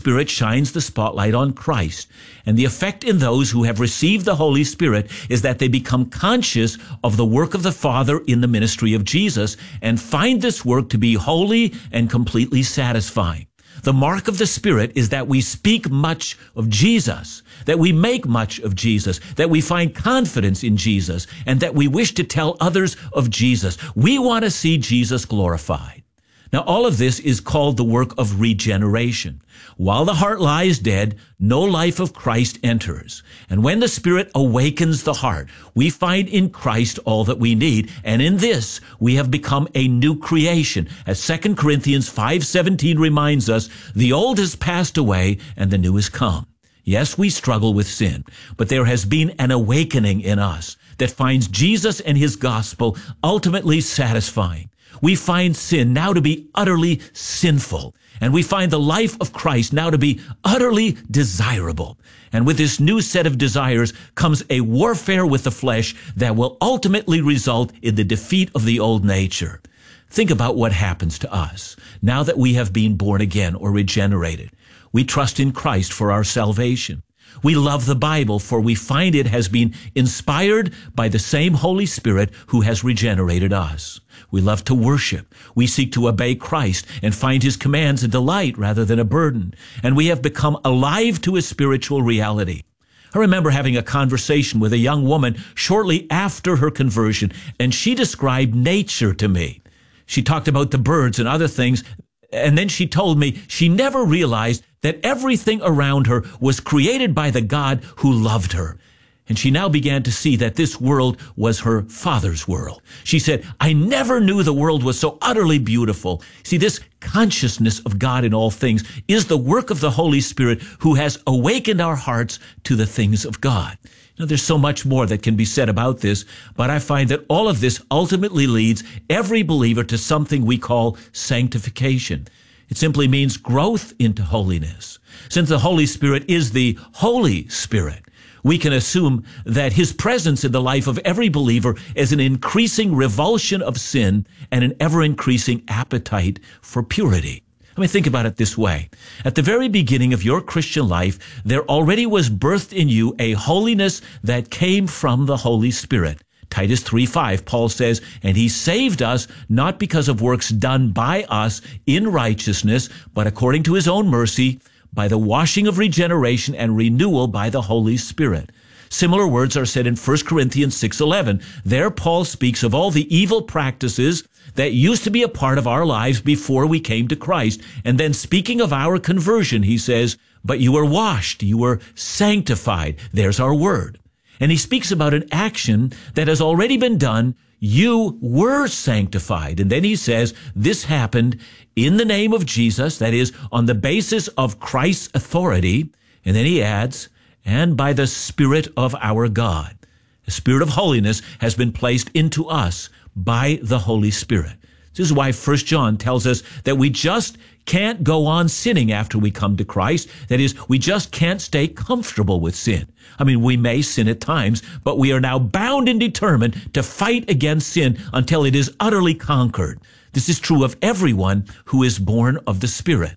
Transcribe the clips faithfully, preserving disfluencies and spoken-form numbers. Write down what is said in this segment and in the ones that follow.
Spirit shines the spotlight on Christ. And the effect in those who have received the Holy Spirit is that they become conscious of the work of the Father in the ministry of Jesus and find this work to be holy and completely satisfying. The mark of the Spirit is that we speak much of Jesus, that we make much of Jesus, that we find confidence in Jesus, and that we wish to tell others of Jesus. We want to see Jesus glorified. Now, all of this is called the work of regeneration. While the heart lies dead, no life of Christ enters. And when the Spirit awakens the heart, we find in Christ all that we need. And in this, we have become a new creation. As Second Corinthians five seventeen reminds us, the old has passed away and the new has come. Yes, we struggle with sin, but there has been an awakening in us that finds Jesus and his gospel ultimately satisfying. We find sin now to be utterly sinful, and we find the life of Christ now to be utterly desirable. And with this new set of desires comes a warfare with the flesh that will ultimately result in the defeat of the old nature. Think about what happens to us now that we have been born again or regenerated. We trust in Christ for our salvation. We love the Bible, for we find it has been inspired by the same Holy Spirit who has regenerated us. We love to worship. We seek to obey Christ and find his commands a delight rather than a burden. And we have become alive to his spiritual reality. I remember having a conversation with a young woman shortly after her conversion, and she described nature to me. She talked about the birds and other things, and then she told me she never realized that everything around her was created by the God who loved her. And she now began to see that this world was her Father's world. She said, I never knew the world was so utterly beautiful. See, this consciousness of God in all things is the work of the Holy Spirit who has awakened our hearts to the things of God. Now, there's so much more that can be said about this, but I find that all of this ultimately leads every believer to something we call sanctification. It simply means growth into holiness. Since the Holy Spirit is the Holy Spirit, we can assume that his presence in the life of every believer is an increasing revulsion of sin and an ever-increasing appetite for purity. I mean, think about it this way. At the very beginning of your Christian life, there already was birthed in you a holiness that came from the Holy Spirit. Titus three five, Paul says, and he saved us not because of works done by us in righteousness, but according to his own mercy, by the washing of regeneration and renewal by the Holy Spirit. Similar words are said in First Corinthians six eleven. There Paul speaks of all the evil practices that used to be a part of our lives before we came to Christ. And then speaking of our conversion, he says, but you were washed, you were sanctified. There's our word. And he speaks about an action that has already been done. You were sanctified. And then he says, this happened in the name of Jesus, that is, on the basis of Christ's authority. And then he adds, and by the Spirit of our God. The Spirit of holiness has been placed into us by the Holy Spirit. This is why First John tells us that we just can't go on sinning after we come to Christ. That is, we just can't stay comfortable with sin. I mean, we may sin at times, but we are now bound and determined to fight against sin until it is utterly conquered. This is true of everyone who is born of the Spirit.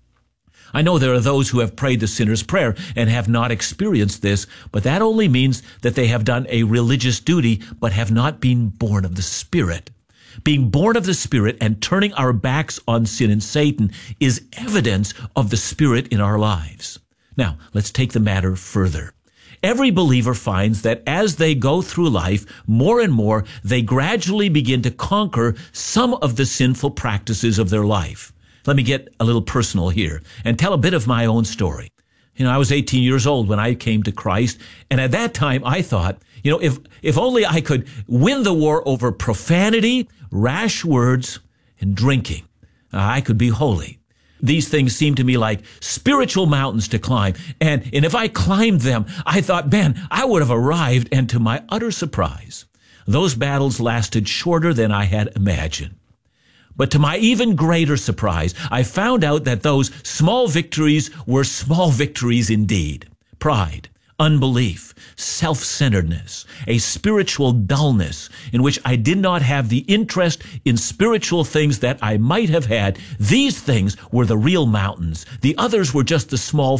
I know there are those who have prayed the sinner's prayer and have not experienced this, but that only means that they have done a religious duty but have not been born of the Spirit. Being born of the Spirit and turning our backs on sin and Satan is evidence of the Spirit in our lives. Now, let's take the matter further. Every believer finds that as they go through life, more and more, they gradually begin to conquer some of the sinful practices of their life. Let me get a little personal here and tell a bit of my own story. You know, I was eighteen years old when I came to Christ, and at that time I thought, you know, if if only I could win the war over profanity, rash words, and drinking, uh, I could be holy. These things seemed to me like spiritual mountains to climb, and, and if I climbed them, I thought, man, I would have arrived, and to my utter surprise, those battles lasted shorter than I had imagined. But to my even greater surprise, I found out that those small victories were small victories indeed. Pride, unbelief, self-centeredness, a spiritual dullness in which I did not have the interest in spiritual things that I might have had. These things were the real mountains. The others were just the small